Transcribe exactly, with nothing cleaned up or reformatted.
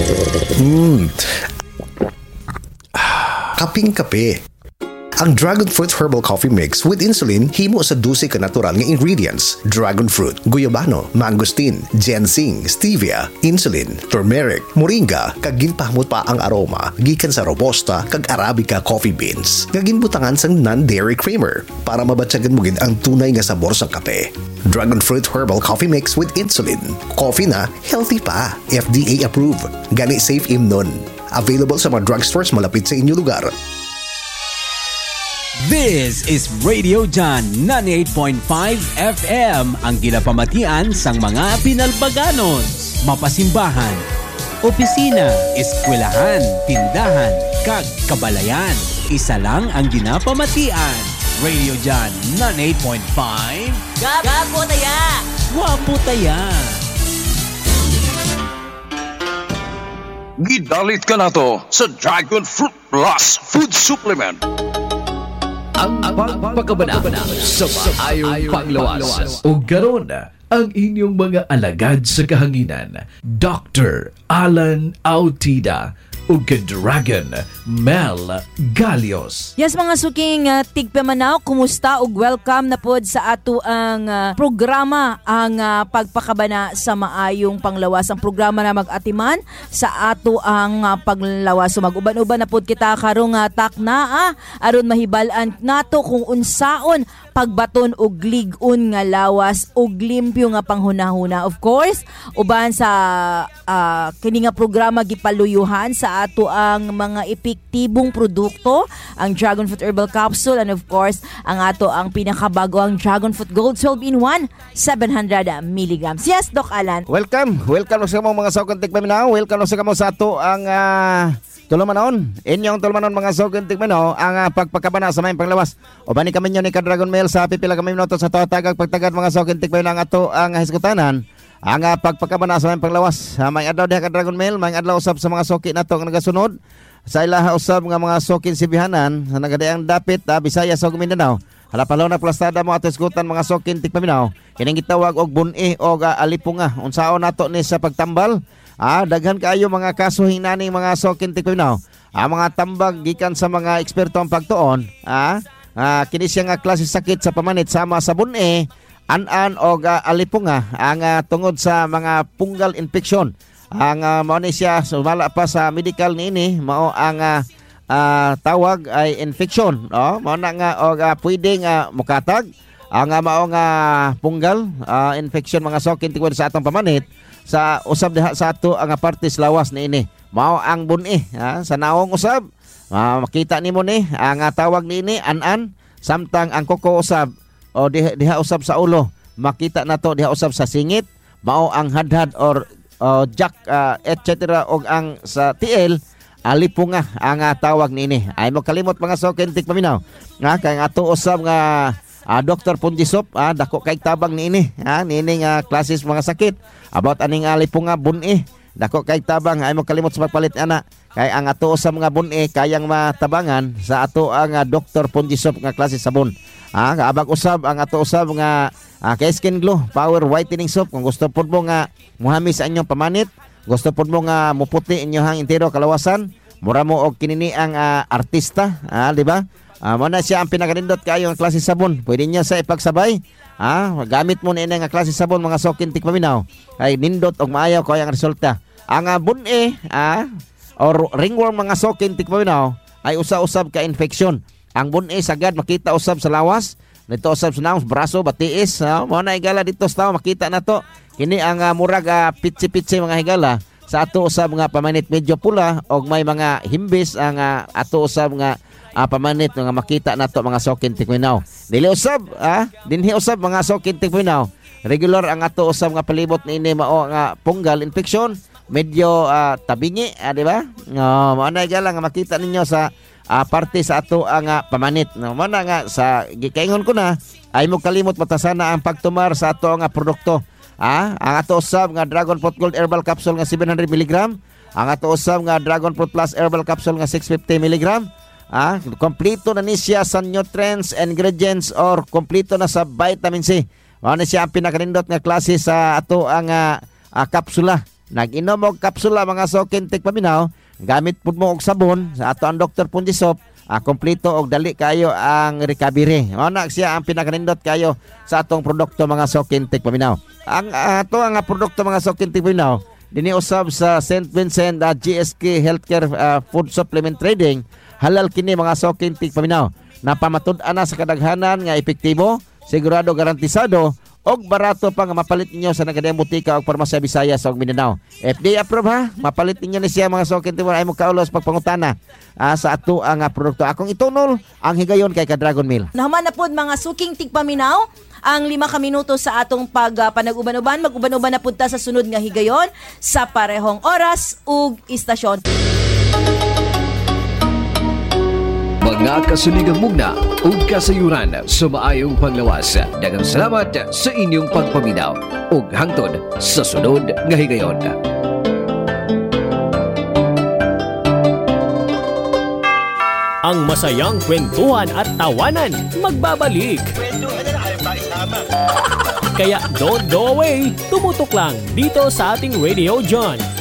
Hmm. Kaping-kape. Ang Dragon Fruit Herbal Coffee Mix with Insulin himo sa dose ka natural nga ingredients: dragon fruit, guyabano, mangosteen, ginseng, stevia, insulin, turmeric, moringa, kag ginpahamot pa ang aroma gikan sa robusta kag arabica coffee beans nga ginbutangan sang non-dairy creamer para mabatyagan mo gid ang tunay nga sabor sa kape. Dragon Fruit Herbal Coffee Mix with Insulin. Coffee na healthy pa. F D A approved. Gani safe imnon. Available sa mga drugstores malapit sa inyong lugar. This is Radio John ninety-eight point five F M, ang ginapamatian sang mga pinalbaganos, mapasimbahan, opisina, eskwelahan, tindahan, kag kabalayan. Isa lang ang ginapamatian. Radio John ninety-eight point five. Gapo taya! Wapo taya! Gidalit ka na to sa Dragon Fruit Plus Food Supplement. Ang pagpakabana sa maayong panglawas. O garon ang inyong mga alagad sa kahanginan, Doctor Alan Autida o ka-Dragon Mel Galios. Yes, mga suking uh, tigpamanaw, kumusta ug welcome na pod sa ato ang uh, programa, ang uh, pagpakabana sa maayong panglawas. Ang programa na mag-atiman sa ato ang uh, panglawas. So mag-uban-uban na pod kita karong uh, takna ah, aron mahibalan nato kung unsaon pagbaton og lig-on nga lawas og limpyo nga panghunahuna. Of course, uban sa uh, kini nga programa gipaluyuhan sa ato ang mga epektibong produkto, ang Dragon Fruit Herbal Capsule, and of course, ang ato ang pinakabago ang Dragon Fruit Gold twelve in one, seven hundred milligrams. Yes, Doc Alan. Welcome. Welcome sa mga mga sokon tigpaminaw. Welcome sa kamo sa ato ang uh, tulumanon. Inyong tulumanon mga sokon tigpaminaw ang uh, pagpakabana sa mayong panglawas. O bani kami nyo ni ka-Dragon Mail sa pipila kami minuto sa tatagag pagtagad mga sokon tigpaminaw ang ato ang hiskutanan. Ang uh, pagpakabana sa mayong panglawas. Uh, may adlaw diha ka-Dragon Mail, may adlaw usab sa mga soki nato nga nagasunod. Sa ilaha usab nga mga sokin sibihanan sa nagadayang dapit uh, Bisaya sa Mindanao. Halapalaw na plastada mo ato iskutan mga sokin tigpaminaw. Kining gitawag og bun-i o uh, alipunga. Unsaon nato ni sa pagtambal? Ah, daghan kaayo mga kaso hinaning mga sokin tigpaminaw. Ah, mga tambag gikan sa mga eksperto ang pagtuon. Ah, ah kini siya nga klase sakit sa pamanit sama sa bun-i, an-an o uh, alipunga ang uh, tungod sa mga fungal infection. Ang uh, mao ni siya sumala pa sa medical niini mao ang uh, uh, tawag ay infection, no? Mao na nga og uh, pwedeng uh, mukatag ang uh, mao nga fungal uh, infection mga sokin tingod sa atong pamanit sa usab diha sa ato ang uh, partes lawas niini. Mao ang bun-i, ha? Sa naong usab uh, makita nimo ni ang uh, tawag niini an-an, samtang ang kuko usab o diha, diha usab sa ulo makita nato diha usab sa singit, mao ang hadhad or uh, jack uh, et cetera og ang sa tiil alipunga ang uh, tawag niini. Ay mo kalimot mga sokin tigpaminaw. Nga kay ato usab nga uh, Doctor Punjisop, uh, dako kay tabang niini, ha, niini nga klases mga sakit about aning alipunga bun-i. Dako kay tabang, ay mo kalimot sa pagpalit ana. Kay ang ato usab nga bun-i kayang matabangan sa ato ang uh, Doctor Punjisop nga klase sabon. Ah, kaabag usab ang ato usab nga ah, kay Skin Glow Power Whitening Soap. Kung gusto pod mo nga muhamis sa inyong pamanit, gusto pod mo nga muputi inyong intero kalawasan, mura mo og kinini ang uh, artista, ah, di ba? Ah, mo na siya ang pinakanindot kayo nga klase sabon. Pwede niya sa ipagsabay. Ah, gamit mo na ini nga klase sabon mga sokin tikpaminaw. Kay nindot og maayaw ko ang resulta. Ang uh, bun-i, ah, or ringworm mga sokin tikpaminaw ay usa-usab ka infection. Ang bun-i sagad makita usab sa lawas, dito usab sa naong braso, batiis, no? Mao na higala dito sa tao makita na to. Kini ang uh, murag uh, pitsi-pitsi mga higala sa ato usab nga pamanit medyo pula og may mga himbis ang uh, ato usab nga uh, pamanit nga makita nato mga sokin tikminaw. Dili usab, ah, dinhi usab mga sokin tikminaw. Regular ang ato usab nga palibot niini mao nga fungal infection, medyo uh, tabingi, ah, di ba? No, mao na higala nga makita ninyo sa Uh, parte sa ato ang uh, pamanit. No, mana nga sa gikaingon ko na ay mo kalimot matasana ang pagtumar sa ato nga produkto. Ah, ang ato usab nga Dragon Fruit Gold Herbal Capsule nga seven hundred milligrams, ang ato usab nga Dragon Fruit Plus Herbal Capsule nga six hundred fifty milligrams. Ah, kompleto na ni siya sa nutrients, ingredients or kompleto na sa vitamin C. Mao na siya ang pinakanindot nga klase sa ato ang uh, uh, kapsula nag-inom og kapsula mga sukintik paminaw, gamit pud mo og sabon sa ato ang Doctor Pundisop, ah, kompleto og dali kayo ang recovery. Mao na siya ang pinakanindot kayo sa atong produkto mga sukintik paminaw. Ang ato ang produkto mga sukintik paminaw dinhi usab sa Saint Vincent uh, G S K Healthcare uh, Food Supplement Trading. Halal kini mga sukintik paminaw. Napamatud-an na sa kadaghanan nga epektibo, sigurado garantisado og barato pa nga mapalit ninyo sa nagadayang butika og parmasya Visayas ug Mindanao. F D A approve ha. Mapalit ninyo ni siya mga sukintik ay mo kaulos pagpangutana uh, sa ato ang uh, produkto. Akong itunol ang higayon kay ka Dragon Meal. Nahuman na pod mga suking tigpaminaw ang lima ka minuto sa atong pag uh, panag-uban-uban. Mag-uban-uban na punta sa sunod nga higayon sa parehong oras ug istasyon. Mga kasuligang mugna ug kasayuran sa maayong panglawas. Daghang salamat sa inyong pagpaminaw ug hangtod sa sunod nga higayon. Ang masayang kwentuhan at tawanan magbabalik. Kaya don't go away, tumutok lang dito sa ating Radio John